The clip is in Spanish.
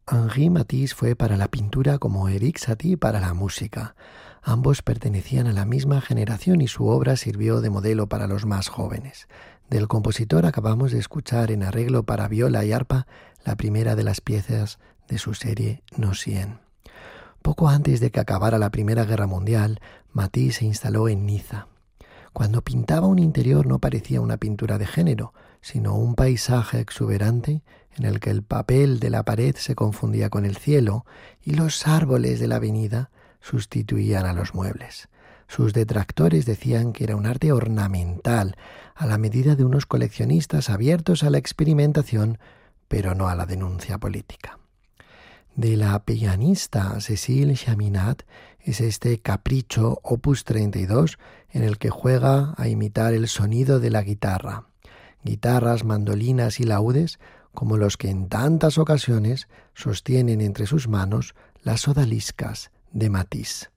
Henri Matisse fue para la pintura como Erik Satie para la música. Ambos pertenecían a la misma generación y su obra sirvió de modelo para los más jóvenes. Del compositor acabamos de escuchar en arreglo para viola y arpa la primera de las piezas de su serie Nocien. Poco antes de que acabara la Primera Guerra Mundial, Matisse se instaló en Niza. Cuando pintaba un interior no parecía una pintura de género, sino un paisaje exuberante en el que el papel de la pared se confundía con el cielo y los árboles de la avenida sustituían a los muebles. Sus detractores decían que era un arte ornamental, a la medida de unos coleccionistas abiertos a la experimentación, pero no a la denuncia política. De la pianista Cécile Chaminade es este Capricho Opus 32 en el que juega a imitar el sonido de la guitarra. Guitarras, mandolinas y laúdes como los que en tantas ocasiones sostienen entre sus manos las odaliscas de Matisse.